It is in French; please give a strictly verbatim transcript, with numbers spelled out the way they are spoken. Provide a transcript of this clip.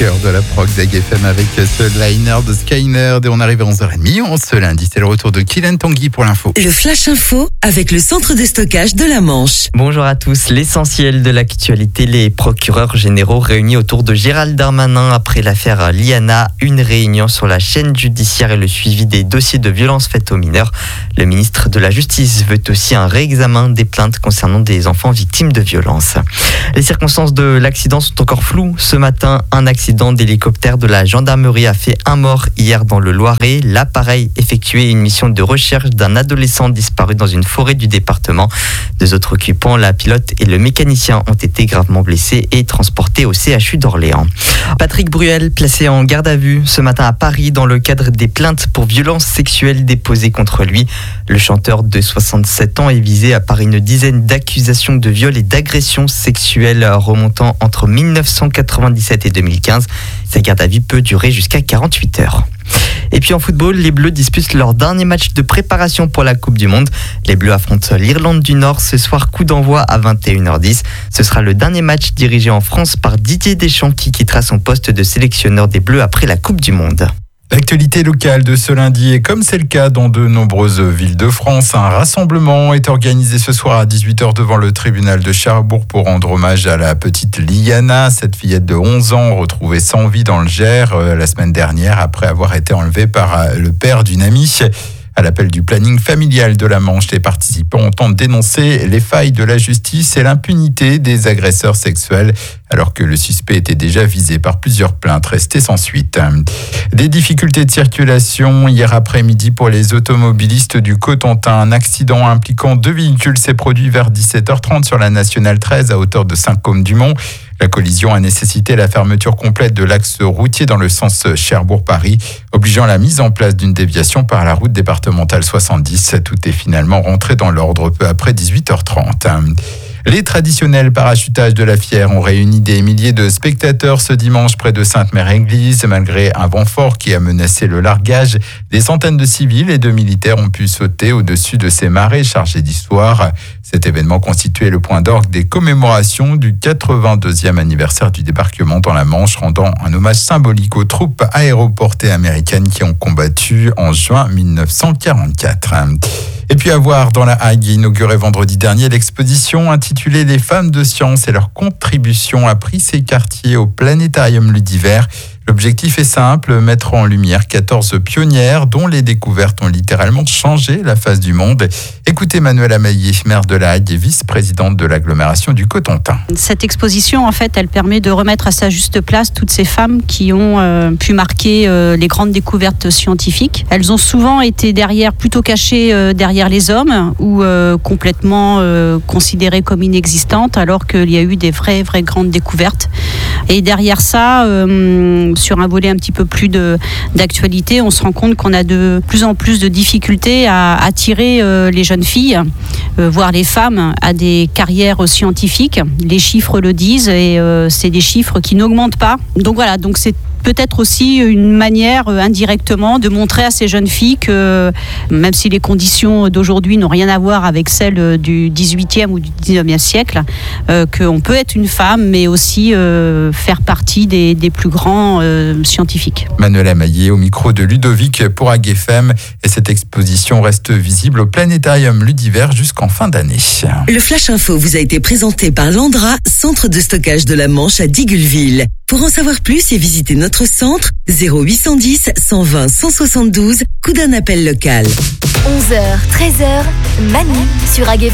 cœur de la prog d'A G F M avec ce liner de Skynyrd et on arrive à onze heures trente. On ce lundi, c'est le retour de Kylian Tanguy pour l'info. Le Flash Info avec le centre de stockage de la Manche. Bonjour à tous. L'essentiel de l'actualité, les procureurs généraux réunis autour de Gérald Darmanin après l'affaire Liana. Une réunion sur la chaîne judiciaire et le suivi des dossiers de violences faites aux mineurs. Le ministre de la Justice veut aussi un réexamen des plaintes concernant des enfants victimes de violences. Les circonstances de l'accident sont encore floues. Ce matin, un accident d'hélicoptère de la gendarmerie a fait un mort hier dans le Loiret. L'appareil effectuait une mission de recherche d'un adolescent disparu dans une forêt du département. Deux autres occupants, la pilote et le mécanicien, ont été gravement blessés et transportés au C H U d'Orléans. Patrick Bruel, placé en garde à vue ce matin à Paris dans le cadre des plaintes pour violences sexuelles déposées contre lui. Le chanteur de soixante-sept ans est visé par une dizaine d'accusations de viol et d'agressions sexuelles remontant entre dix-neuf cent quatre-vingt-dix-sept et deux mille quinze. Sa garde à vue peut durer jusqu'à quarante-huit heures. Et puis en football, les Bleus disputent leur dernier match de préparation pour la Coupe du Monde. Les Bleus affrontent l'Irlande du Nord ce soir, coup d'envoi à vingt et une heures dix. Ce sera le dernier match dirigé en France par Didier Deschamps qui quittera son poste de sélectionneur des Bleus après la Coupe du Monde. L'actualité locale de ce lundi, et comme c'est le cas dans de nombreuses villes de France, un rassemblement est organisé ce soir à dix-huit heures devant le tribunal de Cherbourg pour rendre hommage à la petite Liana, cette fillette de onze ans retrouvée sans vie dans le Gers euh, la semaine dernière après avoir été enlevée par euh, le père d'une amie. À l'appel du planning familial de la Manche, les participants ont dénoncé les failles de la justice et l'impunité des agresseurs sexuels, alors que le suspect était déjà visé par plusieurs plaintes restées sans suite. Des difficultés de circulation hier après-midi pour les automobilistes du Cotentin. Un accident impliquant deux véhicules s'est produit vers dix-sept heures trente sur la nationale treize à hauteur de Saint-Côme-du-Mont. La collision a nécessité la fermeture complète de l'axe routier dans le sens Cherbourg-Paris, obligeant la mise en place d'une déviation par la route départementale soixante-dix. Tout est finalement rentré dans l'ordre peu après dix-huit heures trente. Les traditionnels parachutages de la Fière ont réuni des milliers de spectateurs ce dimanche près de Sainte-Mère-Église. Malgré un vent fort qui a menacé le largage, des centaines de civils et de militaires ont pu sauter au-dessus de ces marées chargées d'histoire. Cet événement constituait le point d'orgue des commémorations du quatre-vingt-deuxième anniversaire du débarquement dans la Manche, rendant un hommage symbolique aux troupes aéroportées américaines qui ont combattu en juin dix-neuf cent quarante-quatre. Et puis à voir dans la Hague, inaugurée vendredi dernier, l'exposition intitulée « Les femmes de science et leur contribution » a pris ses quartiers au Planétarium Ludivert. L'objectif est simple, mettre en lumière quatorze pionnières dont les découvertes ont littéralement changé la face du monde. Écoutez Manuela Maillet, maire de la Hague et vice-présidente de l'agglomération du Cotentin. Cette exposition, en fait, elle permet de remettre à sa juste place toutes ces femmes qui ont euh, pu marquer euh, les grandes découvertes scientifiques. Elles ont souvent été derrière, plutôt cachées euh, derrière les hommes ou euh, complètement euh, considérées comme inexistantes, alors qu'il y a eu des vraies, vraies grandes découvertes. Et derrière ça, euh, sur un volet un petit peu plus de, d'actualité, on se rend compte qu'on a de plus en plus de difficultés à attirer euh, les jeunes filles, euh, voire les femmes, à des carrières scientifiques. Les chiffres le disent et euh, c'est des chiffres qui n'augmentent pas. Donc voilà, donc c'est peut-être aussi une manière euh, indirectement de montrer à ces jeunes filles que même si les conditions d'aujourd'hui n'ont rien à voir avec celles du dix-huitième ou du dix-neuvième siècle, euh, qu'on peut être une femme mais aussi euh, faire partie des, des plus grands euh, scientifiques. Manuela Maillet au micro de Ludovic pour A G F M et cette exposition reste visible au Planétarium Ludivert jusqu'en fin d'année. Le Flash Info vous a été présenté par Landra, centre de stockage de la Manche à Digoulville. Pour en savoir plus et visiter notre centre, zéro huit cent dix, cent vingt, cent soixante-douze, coup d'un appel local. onze heures treize heures, Manu sur A G F M.